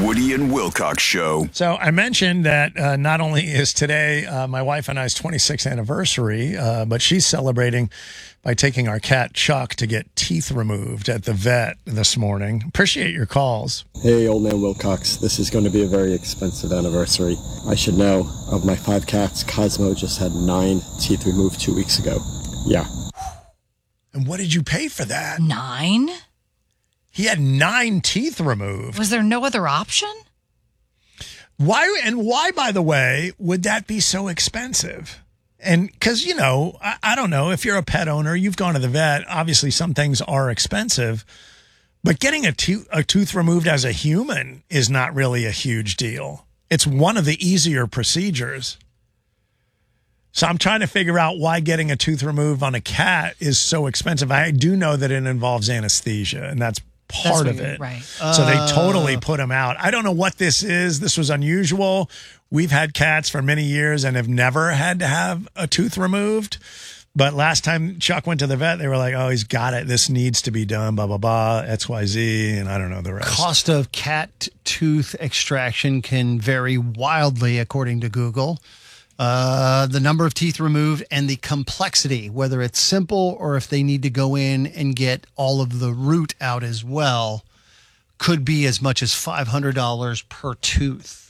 Woody and Wilcox Show. So I mentioned that not only is today my wife and I's 26th anniversary, but she's celebrating by taking our cat Chuck to get teeth removed at the vet this morning. Appreciate your calls. Hey, old man Wilcox. This is going to be a very expensive anniversary. I should know, of my 5 cats, Cosmo just had 9 teeth removed 2 weeks ago. Yeah. And what did you pay for that? 9? He had 9 teeth removed. Was there no other option? Why, by the way, would that be so expensive? And because, I don't know, if you're a pet owner, you've gone to the vet, obviously some things are expensive, but getting a tooth removed as a human is not really a huge deal. It's one of the easier procedures. So I'm trying to figure out why getting a tooth removed on a cat is so expensive. I do know that it involves anesthesia, and that's part of it. Right. So they totally put him out. I don't know what this is. This was unusual. We've had cats for many years and have never had to have a tooth removed. But last time Chuck went to the vet, they were like, oh, he's got it. This needs to be done, blah, blah, blah, XYZ, and I don't know the rest. Cost of cat tooth extraction can vary wildly, according to Google. The number of teeth removed and the complexity, whether it's simple or if they need to go in and get all of the root out as well, could be as much as $500 per tooth.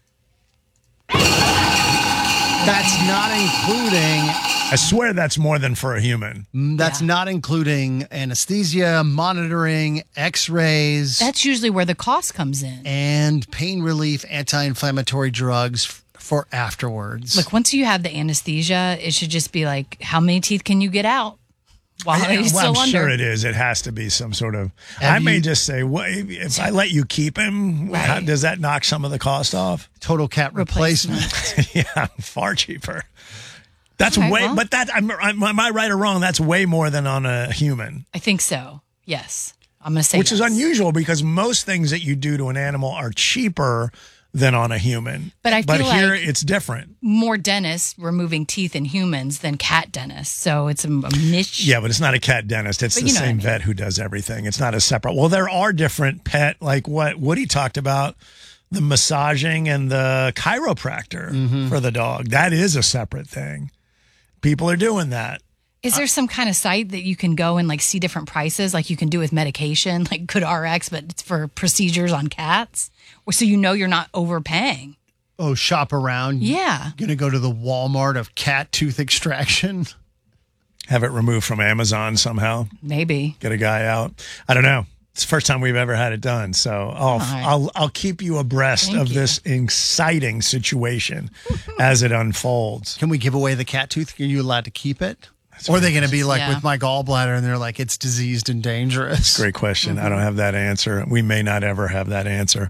That's not including... I swear that's more than for a human. That's not including anesthesia, monitoring, x-rays. That's usually where the cost comes in. And pain relief, anti-inflammatory drugs for afterwards. Look, once you have the anesthesia, it should just be like, how many teeth can you get out while he's still I'm under? sure it is. It has to be some sort of... I may just say, if I let you keep him, Right. does that knock some of the cost off? Total cat replacement. Yeah, far cheaper. That's Okay, way... well. But that, am I right or wrong? That's way more than on a human. I think so. Yes. I'm going to say Which is yes. unusual because most things that you do to an animal are cheaper than on a human. But I feel here like it's different. more dentists removing teeth in humans than cat dentists. So it's a niche. Yeah, but it's not a cat dentist. It's But the you know what I same mean. vet who does everything. It's not a separate. Well, there are different pet, like what Woody talked about, the massaging and the chiropractor for the dog. That is a separate thing. People are doing that. Is there some kind of site that you can go and like see different prices, like you can do with medication, like GoodRx, but it's for procedures on cats, or so you're not overpaying? Oh, shop around. Yeah. Going to go to the Walmart of cat tooth extraction. Have it removed from Amazon somehow. Maybe. Get a guy out. I don't know. It's the first time we've ever had it done. So I'll keep you abreast of this exciting situation as it unfolds. Can we give away the cat tooth? Are you allowed to keep it? Or are they going to be like Yeah. with my gallbladder and they're like, it's diseased and dangerous? Great question. I don't have that answer. We may not ever have that answer.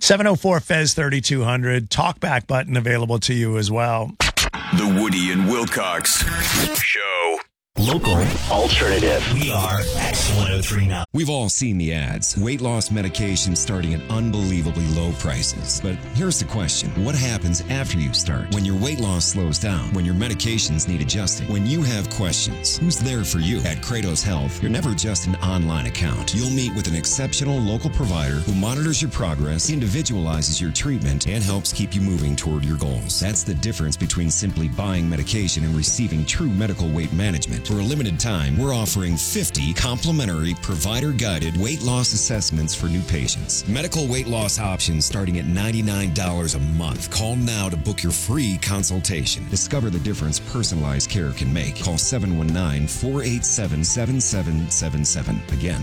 704-FEZ-3200. Talkback button available to you as well. The Woody and Wilcox Show. Local alternative. We are X1039. We've all seen the ads. Weight loss medication starting at unbelievably low prices. But here's the question. What happens after you start? When your weight loss slows down? When your medications need adjusting? When you have questions? Who's there for you? At Kratos Health, you're never just an online account. You'll meet with an exceptional local provider who monitors your progress, individualizes your treatment, and helps keep you moving toward your goals. That's the difference between simply buying medication and receiving true medical weight management. For a limited time, we're offering 50 complimentary provider-guided weight loss assessments for new patients. Medical weight loss options starting at $99 a month. Call now to book your free consultation. Discover the difference personalized care can make. Call 719-487-7777. Again,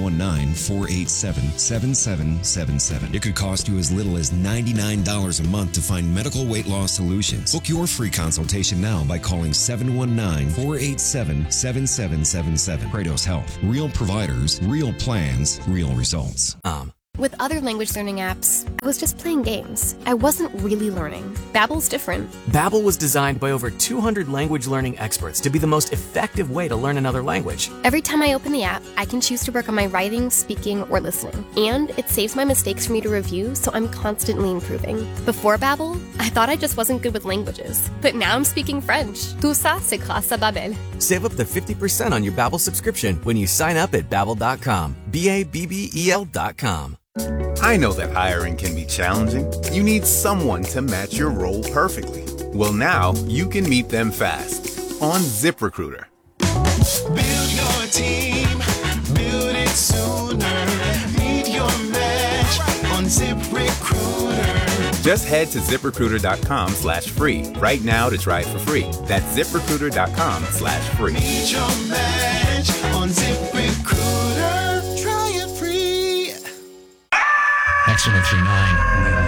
719-487-7777. It could cost you as little as $99 a month to find medical weight loss solutions. Book your free consultation now by calling 719-487-7777. Kratos Health. Real providers, real plans, real results. With other language learning apps, I was just playing games. I wasn't really learning. Babbel's different. Babbel was designed by over 200 language learning experts to be the most effective way to learn another language. Every time I open the app, I can choose to work on my writing, speaking, or listening. And it saves my mistakes for me to review, so I'm constantly improving. Before Babbel, I thought I just wasn't good with languages. But now I'm speaking French. Tout ça, c'est grâce à Babbel. Save up to 50% on your Babbel subscription when you sign up at Babbel.com. BABBEL.com. I know that hiring can be challenging. You need someone to match your role perfectly. Well, now you can meet them fast on ZipRecruiter. Build your team, build it sooner. Meet your match on ZipRecruiter. Just head to ZipRecruiter.com/free right now to try it for free. That's ZipRecruiter.com/free. Meet your match on ZipRecruiter. Try it free. Excellent 39.